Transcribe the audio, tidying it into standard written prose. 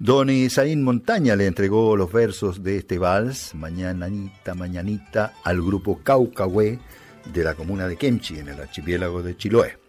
Don Isaín Montaña le entregó los versos de este vals, Mañanita, Mañanita, al grupo Caucahué de la comuna de Kemchi, en el archipiélago de Chiloé.